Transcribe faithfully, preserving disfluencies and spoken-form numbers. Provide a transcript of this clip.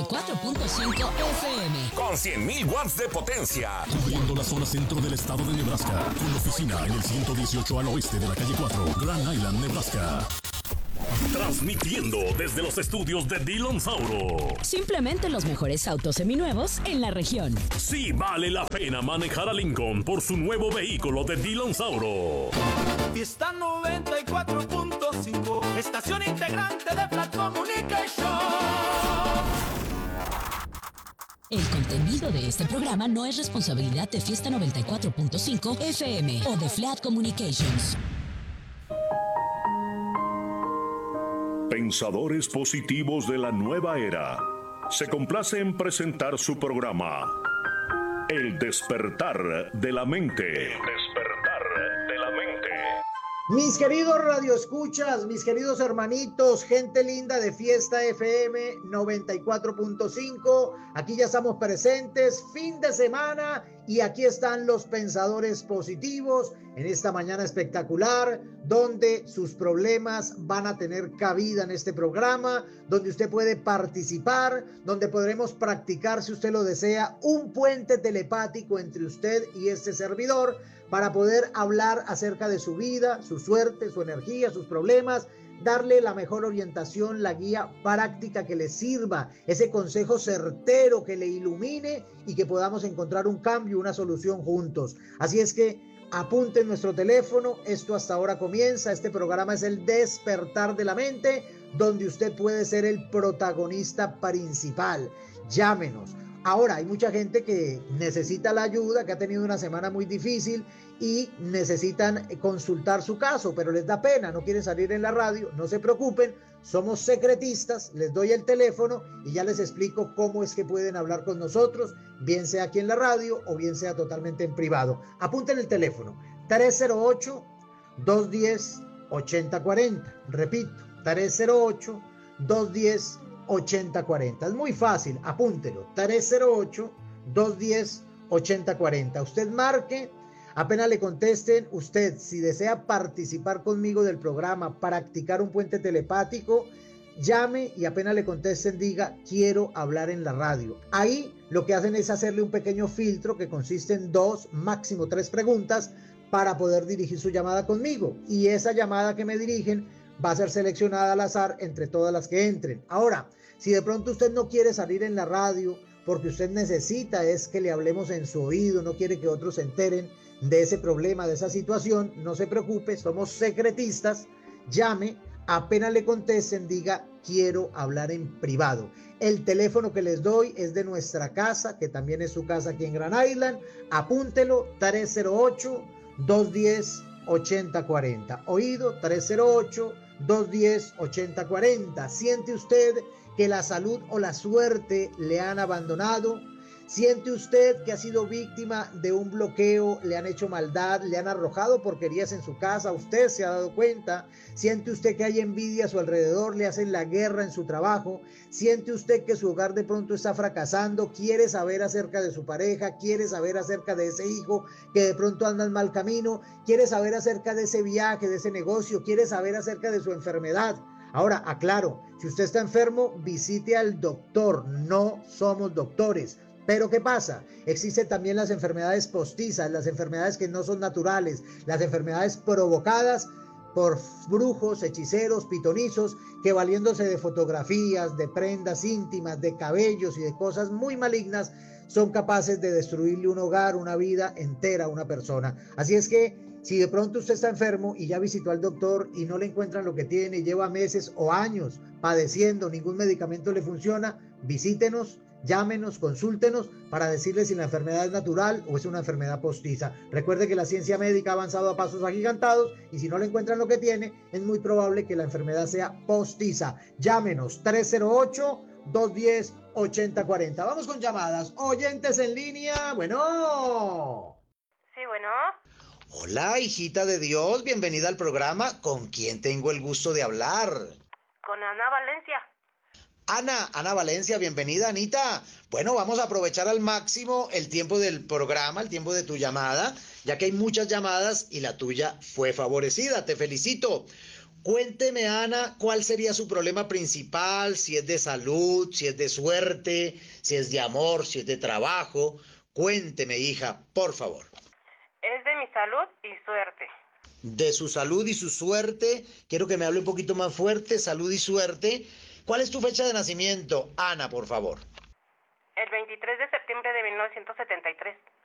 y cuatro punto cinco F M. Con cien mil watts de potencia. Cubriendo la zona centro del estado de Nebraska. Con oficina en el ciento dieciocho al oeste de la calle cuatro, Grand Island, Nebraska. Transmitiendo desde los estudios de Dillon Sauro. Simplemente los mejores autos seminuevos en la región. Sí vale la pena manejar a Lincoln por su nuevo vehículo de Dillon Sauro. Fiesta noventa y cuatro punto cinco, estación integrante de Flat Communication. El contenido de este programa no es responsabilidad de Fiesta noventa y cuatro punto cinco F M o de Flat Communications. Pensadores positivos de la nueva era. Se complace en presentar su programa El despertar de la mente. El despertar de la mente. Mis queridos radioescuchas, mis queridos hermanitos, gente linda de Fiesta F M noventa y cuatro punto cinco, aquí ya estamos presentes, fin de semana, y aquí están los pensadores positivos en esta mañana espectacular, donde sus problemas van a tener cabida en este programa, donde usted puede participar, donde podremos practicar, si usted lo desea, un puente telepático entre usted y este servidor, para poder hablar acerca de su vida, su suerte, su energía, sus problemas, darle la mejor orientación, la guía práctica que le sirva, ese consejo certero que le ilumine y que podamos encontrar un cambio, una solución juntos. Así es que apunten nuestro teléfono, esto hasta ahora comienza, este programa es el despertar de la mente, donde usted puede ser el protagonista principal. Llámenos. Ahora, hay mucha gente que necesita la ayuda, que ha tenido una semana muy difícil y necesitan consultar su caso, pero les da pena, no quieren salir en la radio. No se preocupen, somos secretistas, les doy el teléfono y ya les explico cómo es que pueden hablar con nosotros, bien sea aquí en la radio o bien sea totalmente en privado. Apunten el teléfono, tres cero ocho, dos uno cero, ocho cero cuatro cero. Repito, tres cero ocho, dos uno cero, ocho cero cuatro cero. Es muy fácil, apúntelo, tres cero ocho, dos uno cero, ocho cero cuatro cero. Usted marque, apenas le contesten, usted si desea participar conmigo del programa, practicar un puente telepático, llame y apenas le contesten diga quiero hablar en la radio. Ahí lo que hacen es hacerle un pequeño filtro que consiste en dos, máximo tres preguntas para poder dirigir su llamada conmigo, y esa llamada que me dirigen va a ser seleccionada al azar entre todas las que entren. Ahora, si de pronto usted no quiere salir en la radio porque usted necesita es que le hablemos en su oído, no quiere que otros se enteren de ese problema, de esa situación, no se preocupe, somos secretistas. Llame, apenas le contesten, diga quiero hablar en privado. El teléfono que les doy es de nuestra casa, que también es su casa aquí en Grand Island. Apúntelo, tres cero ocho, dos uno cero, ocho cero cuatro cero. Oído, tres cero ocho, dos uno cero, ocho cero cuatro cero. ¿Siente usted que la salud o la suerte le han abandonado? ¿Siente usted que ha sido víctima de un bloqueo, le han hecho maldad, le han arrojado porquerías en su casa? ¿Usted se ha dado cuenta? ¿Siente usted que hay envidia a su alrededor, le hacen la guerra en su trabajo? ¿Siente usted que su hogar de pronto está fracasando? ¿Quiere saber acerca de su pareja? ¿Quiere saber acerca de ese hijo que de pronto anda en mal camino? ¿Quiere saber acerca de ese viaje, de ese negocio? ¿Quiere saber acerca de su enfermedad? Ahora, aclaro, si usted está enfermo, visite al doctor, no somos doctores. Pero ¿qué pasa? Existen también las enfermedades postizas, las enfermedades que no son naturales, las enfermedades provocadas por brujos, hechiceros, pitonizos, que valiéndose de fotografías, de prendas íntimas, de cabellos y de cosas muy malignas, son capaces de destruirle un hogar, una vida entera a una persona. Así es que si de pronto usted está enfermo y ya visitó al doctor y no le encuentran lo que tiene, lleva meses o años padeciendo, ningún medicamento le funciona, visítenos, llámenos, consúltenos para decirle si la enfermedad es natural o es una enfermedad postiza. Recuerde que la ciencia médica ha avanzado a pasos agigantados y si no le encuentran lo que tiene, es muy probable que la enfermedad sea postiza. Llámenos, tres cero ocho, dos uno cero, ocho cero cuatro cero. Vamos con llamadas. Oyentes en línea, bueno. Sí, bueno. Hola, hijita de Dios, bienvenida al programa. ¿Con quién tengo el gusto de hablar? Con Ana Valencia. Ana, Ana Valencia, bienvenida, Anita. Bueno, vamos a aprovechar al máximo el tiempo del programa, el tiempo de tu llamada, ya que hay muchas llamadas y la tuya fue favorecida. Te felicito. Cuénteme, Ana, cuál sería su problema principal, si es de salud, si es de suerte, si es de amor, si es de trabajo. Cuénteme, hija, por favor. Es de mi salud y suerte. De su salud y su suerte, quiero que me hable un poquito más fuerte, salud y suerte. ¿Cuál es tu fecha de nacimiento, Ana, por favor? El veintitrés de septiembre de mil novecientos setenta y tres.